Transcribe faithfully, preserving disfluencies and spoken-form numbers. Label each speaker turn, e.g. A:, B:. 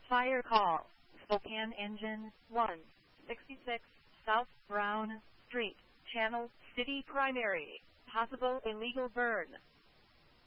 A: Fire call. Spokane Engine one sixty-six South Brown Street. Channel City Primary. Possible illegal burn.